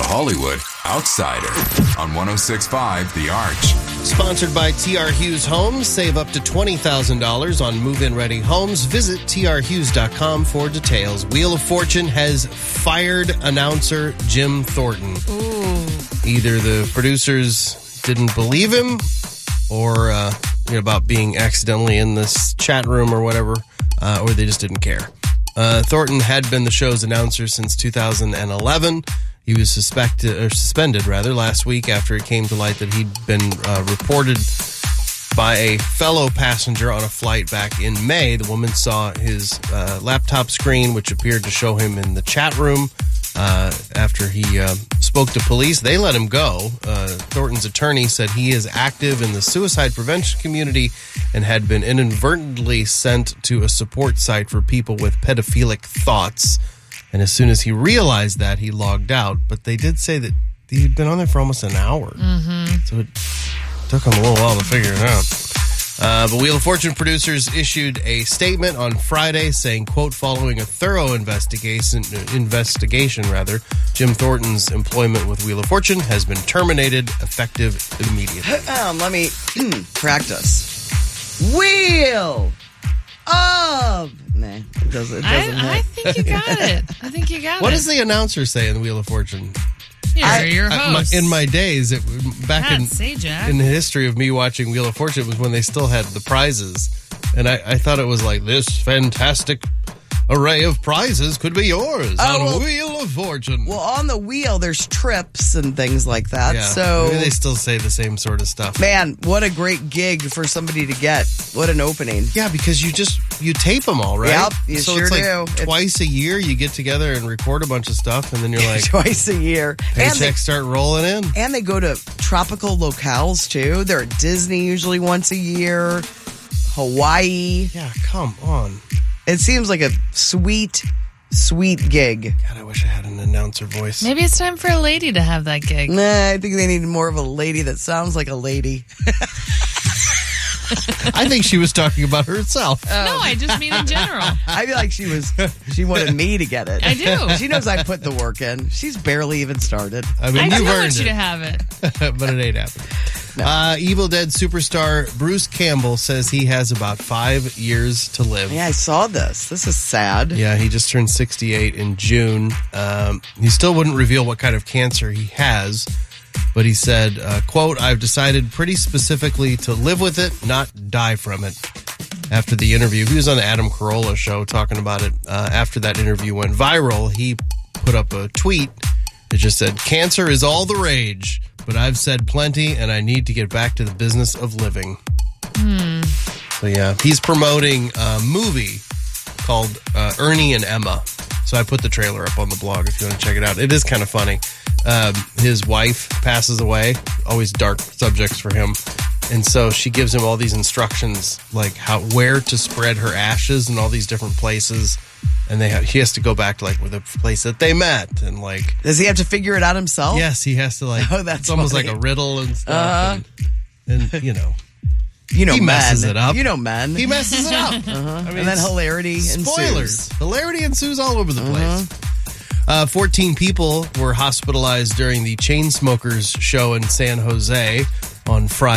The Hollywood Outsider on 106.5 The Arch. Sponsored by TR Hughes Homes. Save up to $20,000 on move-in ready homes. Visit trhughes.com for details. Wheel of Fortune has fired announcer Jim Thornton. Ooh. Either the producers didn't believe him or about being accidentally in this chat room or whatever, or they just didn't care. Thornton had been the show's announcer since 2011. He was suspended last week after it came to light that he'd been reported by a fellow passenger on a flight back in May. The woman saw his laptop screen, which appeared to show him in the chat room. After he spoke to police, they let him go. Thornton's attorney said he is active in the suicide prevention community and had been inadvertently sent to a support site for people with pedophilic thoughts. And as soon as he realized that, he logged out. But they did say that he'd been on there for almost an hour. Mm-hmm. So it took him a little while to figure it out. But Wheel of Fortune producers issued a statement on Friday saying, quote, following a thorough investigation, Jim Thornton's employment with Wheel of Fortune has been terminated effective immediately. Let me practice. Wheel of... Nah, it doesn't I think you got it. I think you got it. What does the announcer say in Wheel of Fortune? You're your host. In my days, back in the history of me watching Wheel of Fortune, was when they still had the prizes. And I thought it was like, this fantastic array of prizes could be yours on Wheel of Fortune. Well, on the wheel, there's trips and things like that. Yeah, so maybe they still say the same sort of stuff. Man, what a great gig for somebody to get. What an opening. Yeah, because you tape them all, right? Yep, you so sure it's like do. Twice a year you get together and record a bunch of stuff, and then you're like... Twice a year. Paychecks start rolling in. And they go to tropical locales, too. They're at Disney usually once a year. Hawaii. Yeah, come on. It seems like a sweet gig. God, I wish I had an announcer voice. Maybe it's time for a lady to have that gig. Nah, I think they need more of a lady that sounds like a lady. I think she was talking about herself. No, I just mean in general. I feel like she wanted me to get it. I do. She knows I put the work in. She's barely even started. I mean, I you've do earned want you it. to have it. But it ain't happening. No. Evil Dead superstar Bruce Campbell says he has about 5 years to live. Yeah, I saw this. This is sad. Yeah, he just turned 68 in June. He still wouldn't reveal what kind of cancer he has, but he said, quote, I've decided pretty specifically to live with it, not die from it. After the interview, he was on the Adam Carolla show talking about it. After that interview went viral, he put up a tweet that just said, cancer is all the rage, but I've said plenty and I need to get back to the business of living. So yeah, he's promoting a movie called Ernie and Emma. So I put the trailer up on the blog if you want to check it out. It is kind of funny. His wife passes away, always dark subjects for him. And so she gives him all these instructions, like where to spread her ashes in all these different places. And he has to go back to with a place that they met, and Does he have to figure it out himself? Yes, he has to Oh, that's it's almost funny. like a riddle and stuff. And he messes it up. Men. He messes it up. I mean, and then hilarity spoilers. ensues. Hilarity ensues all over the place. 14 people were hospitalized during the Chainsmokers show in San Jose on Friday.